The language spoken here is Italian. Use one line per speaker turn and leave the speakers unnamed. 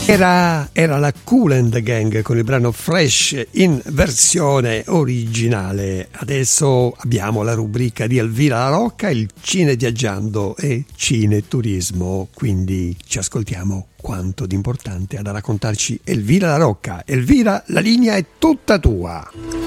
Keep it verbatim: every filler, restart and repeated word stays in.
Era, era la Kool and the Gang con il brano Fresh in versione originale. Adesso abbiamo la rubrica di Elvira La Rocca, il Cine Viaggiando e Cine Turismo. Quindi ci ascoltiamo quanto di importante ha da raccontarci Elvira La Rocca. Elvira, la linea è tutta tua.